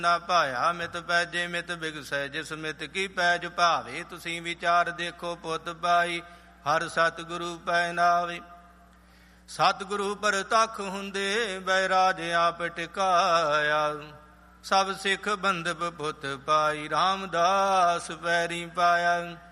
ਨਾ ਭਾਇਆ ਮਿਤ ਪੈਜੇ ਮਿਤ ਬਿਗਸੈ, ਜਿਸ ਮਿਤ ਕੀ ਪੈਜ ਭਾਵੇ। ਤੁਸੀਂ ਵਿਚਾਰ ਦੇਖੋ ਪੁੱਤ ਪਾਈ, ਹਰ ਸਤਿਗੁਰੂ ਪੈ ਨਾਵੇ। ਸਤਿਗੁਰੂ ਪਰਤਖ ਹੁੰਦੇ, ਬੈਰਾਜ ਆਪ ਟਿਕਾਇਆ। ਸਭ ਸਿੱਖ ਬੰਧਪ ਪੁੱਤ ਪਾਈ, ਰਾਮਦਾਸ ਪੈਰੀ ਪਾਇਆ।